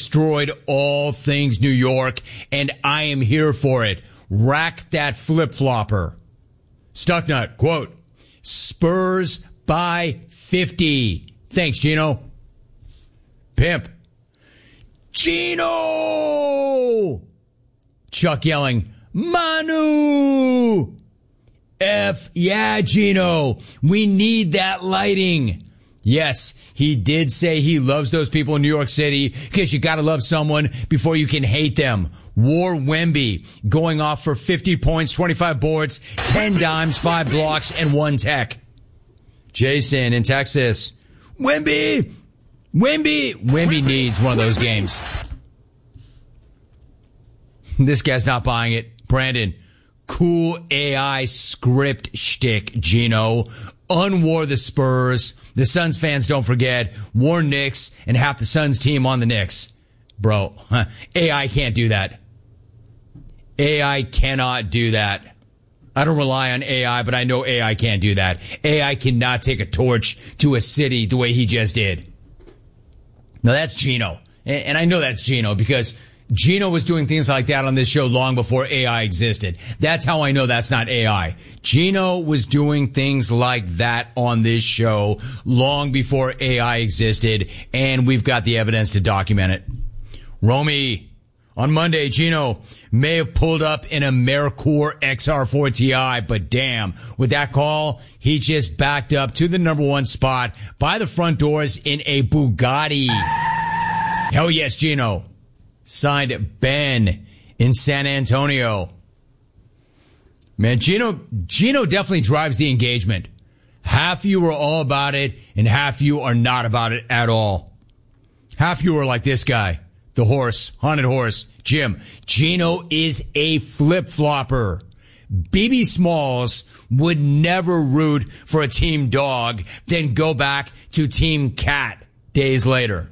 destroyed all things New York, and I am here for it. Rack that flip-flopper. Stucknut, quote, Spurs by 50. Thanks, Gino. Pimp. Gino! Chuck yelling, Manu! F, yeah, Gino. We need that lighting. Yes, he did say he loves those people in New York City because you got to love someone before you can hate them. War Wemby going off for 50 points, 25 boards, 10 dimes, 5 blocks, and 1 tech. Jason in Texas. Wemby needs one of those games. This guy's not buying it. Brandon, cool AI script shtick, Gino. Unwar the Spurs. The Suns fans, don't forget, war Knicks and half the Suns team on the Knicks. Bro, AI can't do that. AI cannot do that. I don't rely on AI, but I know AI can't do that. AI cannot take a torch to a city the way he just did. No, that's Gino. And I know that's Gino because Gino was doing things like that on this show long before AI existed. That's how I know that's not AI. Gino was doing things like that on this show long before AI existed, and we've got the evidence to document it. Romy, on Monday, Gino may have pulled up in a Mercours XR4 Ti, but damn, with that call, he just backed up to the number 1 spot by the front doors in a Bugatti. Hell yes, Gino. Signed Ben in San Antonio. Man, Gino definitely drives the engagement. Half you are all about it, and half you are not about it at all. Half you are like this guy, the horse, haunted horse, Jim. Gino is a flip-flopper. BB Smalls would never root for a team dog, then go back to team cat days later.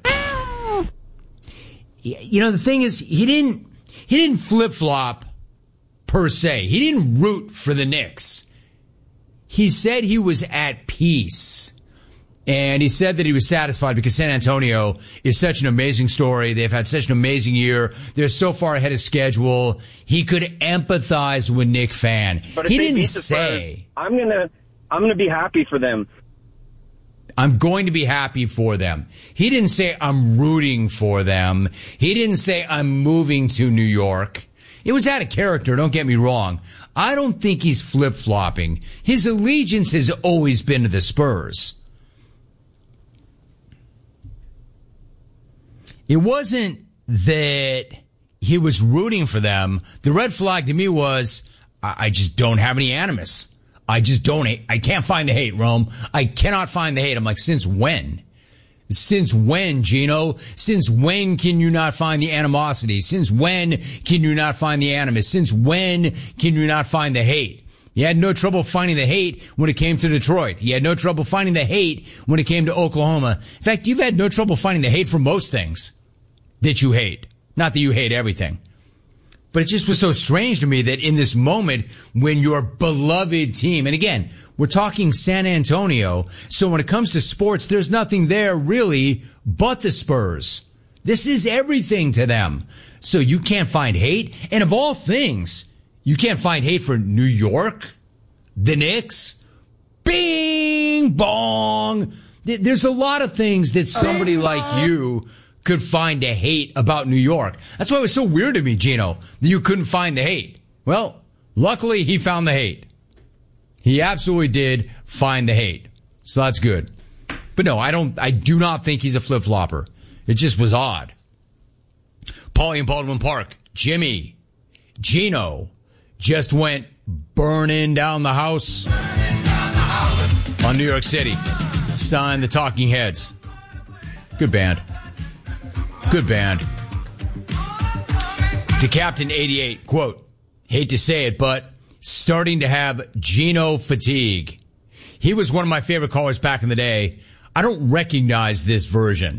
You know, the thing is, he didn't flip-flop per se. He didn't root for the Knicks. He said he was at peace. And he said that he was satisfied because San Antonio is such an amazing story. They've had such an amazing year. They're so far ahead of schedule. He could empathize with Knick fan. But he didn't say, I'm gonna be happy for them. I'm going to be happy for them. He didn't say I'm rooting for them. He didn't say I'm moving to New York. It was out of character, don't get me wrong. I don't think he's flip-flopping. His allegiance has always been to the Spurs. It wasn't that he was rooting for them. The red flag to me was, I just don't have any animus. I just don't hate. I can't find the hate, Rome. I cannot find the hate. I'm like, since when? Since when, Gino? Since when can you not find the animosity? Since when can you not find the animus? Since when can you not find the hate? You had no trouble finding the hate when it came to Detroit. You had no trouble finding the hate when it came to Oklahoma. In fact, you've had no trouble finding the hate for most things that you hate. Not that you hate everything. But it just was so strange to me that in this moment when your beloved team, and again, we're talking San Antonio, so when it comes to sports, there's nothing there really but the Spurs. This is everything to them. So you can't find hate. And of all things, you can't find hate for New York, the Knicks, bing, bong. There's a lot of things that somebody like you could find a hate about New York. That's why it was so weird to me, Gino, that you couldn't find the hate. Well, luckily he found the hate. He absolutely did find the hate. So that's good. But no, I do not think he's a flip-flopper. It just was odd. Paulie in Baldwin Park, Jimmy, Gino just went burning down the house on New York City. Signed the Talking Heads. Good band. Good band. To Captain 88, quote, hate to say it, but starting to have Gino fatigue. He was one of my favorite callers back in the day. I don't recognize this version.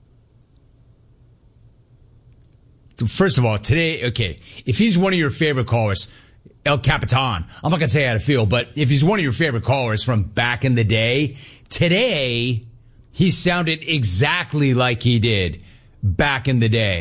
First of all, today, okay, if he's one of your favorite callers, El Capitan, I'm not going to say how to feel, but if he's one of your favorite callers from back in the day, today, he sounded exactly like he did back in the day.